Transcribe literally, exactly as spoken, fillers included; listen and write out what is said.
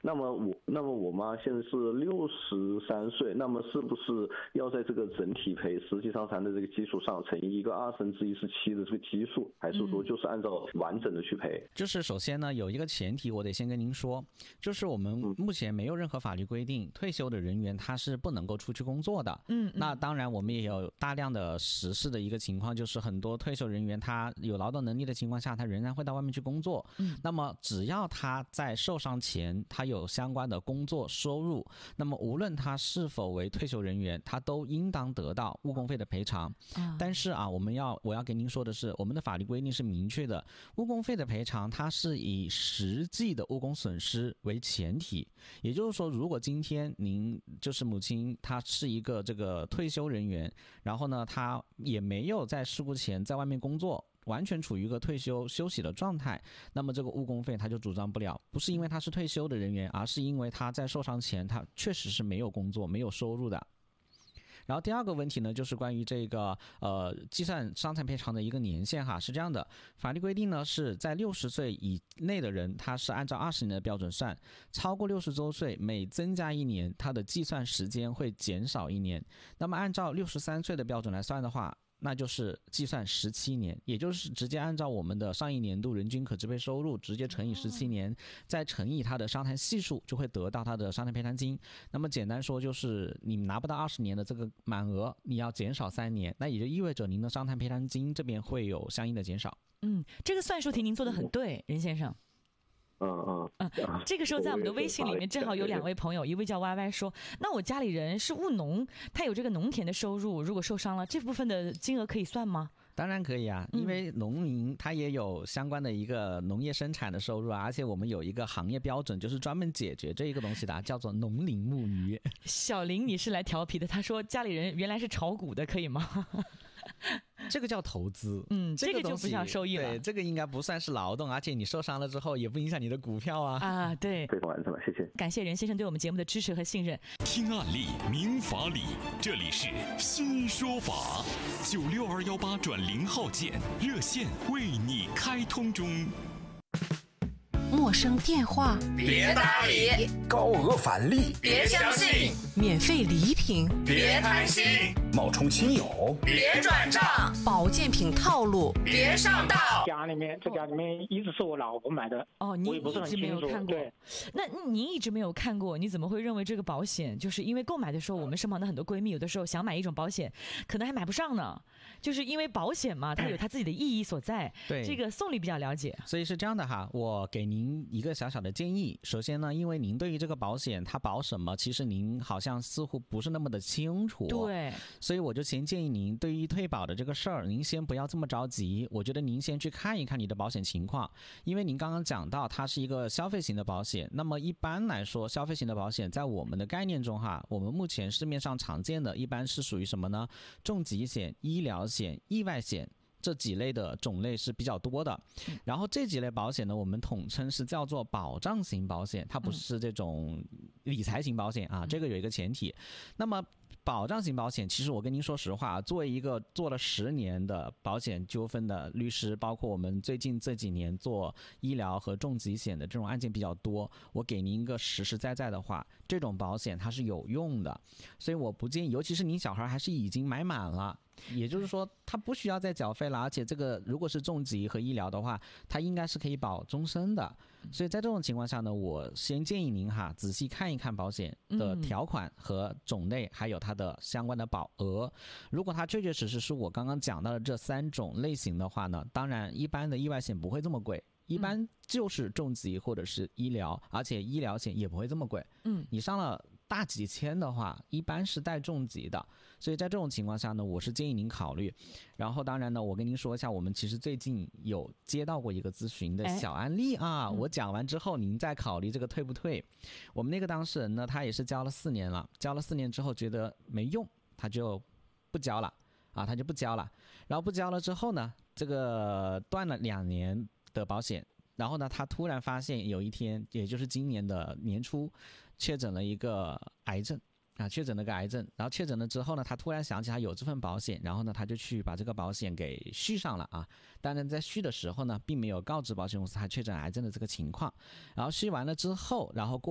那么我那么我妈现在是六十三岁，那么是不是要在这个整体赔实际上残的这个基础上乘以一个二分之一十七的这个基数，还是说就是按照完整的去赔？ 嗯、就是首先呢，有一个前提我得先跟您说，就是我们目前没有任何法律规定退休的人员他是不能够出去工作的。嗯，那当然我们也有大量的实施的一个情况，就是很多退休人员他有劳动能力的情况下，他仍然会到外面去工作。嗯，那么只要他在受伤前他有相关的工作收入，那么无论他是否为退休人员，他都应当得到误工费的赔偿。啊、但是啊，我们要我要跟您说的是，我们的法律规定是明确的，误工费的赔偿它是以实际的误工损失为前提。也就是说，如果今天您就是母亲，她是一个这个退休人员，然后呢，她也没有在事故前在外面工作，完全处于一个退休休息的状态，那么这个误工费他就主张不了，不是因为他是退休的人员，而是因为他在受伤前他确实是没有工作没有收入的。然后第二个问题呢，就是关于这个呃计算伤残赔偿的一个年限哈，是这样的，法律规定呢是在六十岁以内的人，他是按照二十年的标准算，超过六十周岁每增加一年，它的计算时间会减少一年。那么按照六十三岁的标准来算的话，那就是计算十七年，也就是直接按照我们的上一年度人均可支配收入直接乘以十七年，再乘以它的伤残系数，就会得到它的伤残赔偿金。那么简单说就是你拿不到二十年的这个满额，你要减少三年，那也就意味着您的伤残赔偿金这边会有相应的减少。 嗯，这个算术题您做得很对，任先生。 嗯嗯嗯，这个时候在我们的微信里面正好有两位朋友，一位叫 Y Y 说，那我家里人是务农，他有这个农田的收入，如果受伤了，这部分的金额可以算吗？ 当然可以啊，因为农民他也有相关的一个农业生产的收入啊，而且我们有一个行业标准，就是专门解决这一个东西的，叫做农林牧渔。 小林你是来调皮的，他说家里人原来是炒股的，可以吗？ 这个叫投资， 嗯，这个就不叫收益了。 对，这个应该不算是劳动，而且你受伤了之后也不影响你的股票啊。 啊，对， 非常完整了，谢谢。 感谢任先生对我们节目的支持和信任。 听案例，明法理，这里是新说法，九六二幺八转零号键热线为你开通中。 陌生电话别搭理， 高额返利别相信， 免费礼品别贪心， 冒充亲友别转账， 保健品套路别上当。 家里面这家里面一直是我老婆买的哦，您一直没有看过。那您一直没有看过，你怎么会认为这个保险就是因为购买的时候，我们身旁的很多闺蜜有的时候想买一种保险，可能还买不上呢，就是因为保险嘛，它有它自己的意义所在。 对， 这个宋理比较了解。 所以是这样的哈，我给您一个小小的建议。首先呢，因为您对于这个保险它保什么，其实您好像似乎不是那么的清楚。 对， 所以我就先建议您，对于退保的这个事儿，您先不要这么着急。我觉得您先去看一看你的保险情况，因为您刚刚讲到它是一个消费型的保险。那么一般来说，消费型的保险在我们的概念中哈，我们目前市面上常见的一般是属于什么呢？重疾险、医疗险、意外险。这几类的种类是比较多的，然后这几类保险呢，我们统称是叫做保障型保险，它不是这种理财型保险啊，这个有一个前提。那么保障型保险，其实我跟您说实话，作为一个做了十年的保险纠纷的律师，包括我们最近这几年做医疗和重疾险的这种案件比较多，我给您一个实实在在的话，这种保险它是有用的，所以我不建议，尤其是您小孩还是已经买满了。也就是说他不需要再缴费了，而且这个如果是重疾和医疗的话，它应该是可以保终身的。所以在这种情况下呢，我先建议您哈仔细看一看保险的条款和种类，还有它的相关的保额。如果它确确实实是我刚刚讲到的这三种类型的话呢，当然一般的意外险不会这么贵，一般就是重疾或者是医疗，而且医疗险也不会这么贵。嗯，你上了大几千的话，一般是带重疾的，所以在这种情况下呢，我是建议您考虑。然后当然呢，我跟您说一下，我们其实最近有接到过一个咨询的小案例啊，我讲完之后您再考虑这个退不退。我们那个当事人呢，他也是交了四年了，交了四年之后觉得没用，他就不交了啊，他就不交了。然后不交了之后呢，这个断了两年的保险。然后呢，他突然发现有一天，也就是今年的年初，确诊了一个癌症啊，确诊了个癌症。然后确诊了之后呢，他突然想起他有这份保险，然后呢，他就去把这个保险给续上了啊。当然，在续的时候呢，并没有告知保险公司他确诊癌症的这个情况。然后续完了之后，然后过